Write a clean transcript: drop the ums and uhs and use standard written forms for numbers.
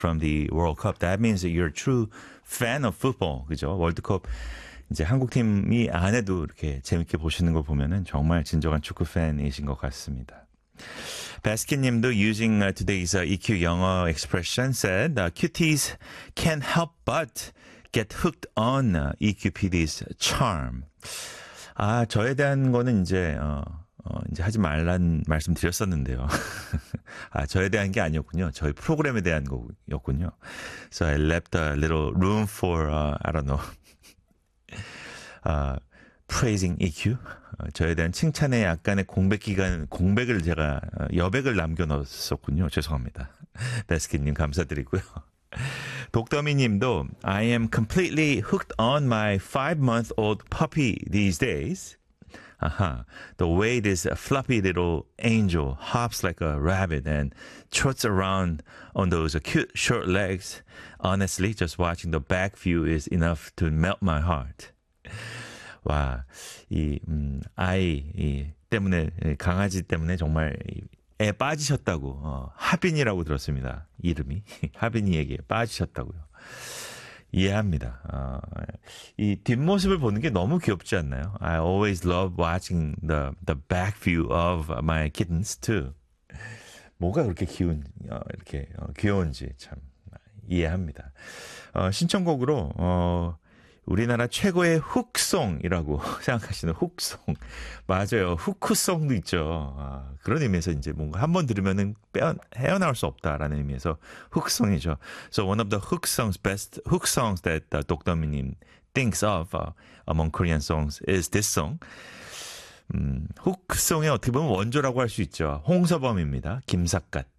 from the World Cup. That means that you're a true fan of football. 그죠? 월드컵 이제 한국 팀이 안 해도 이렇게 재밌게 보시는 걸 보면은 정말 진정한 축구 팬이신 것 같습니다. 바스켓님도 using today's EQ 영어 expression said, cuties can't help but get hooked on EQPD's charm. 아, 저에 대한 거는 이제 이제 하지 말란 말씀 드렸었는데요. 아, 저에 대한 게 아니었군요. 저희 프로그램에 대한 거였군요. So I left a little room for, I don't know, praising EQ. 저에 대한 칭찬에 약간의 공백을 제가, 여백을 남겨놓았었군요. 죄송합니다. 베스킷님 감사드리고요. 독더미 님도 I am completely hooked on my 5-month-old puppy these days. The way this fluffy little angel hops like a rabbit and trots around on those cute short legs. Honestly, just watching the back view is enough to melt my heart. 와, 아이 때문에, 강아지 때문에 정말 애 빠지셨다고, 하빈이라고 들었습니다. 이름이. 하빈이에게 빠지셨다고요. 이해합니다. 이 뒷모습을 보는 게 너무 귀엽지 않나요? I always love watching the back view of my kittens too. 뭐가 그렇게 이렇게 귀여운지 참 이해합니다. 신청곡으로 우리나라 최고의 훅송이라고 생각하시는 훅송. 맞아요. 후크송도 있죠. 그런 의미에서 이제 뭔가 한번 들으면은 헤어나올 수 없다라는 의미에서 훅송이죠. So one of the best hook songs that 독더미님 thinks of among Korean songs is this song. 훅송의 어떻게 보면 원조라고 할 수 있죠. 홍서범입니다. 김삿갓.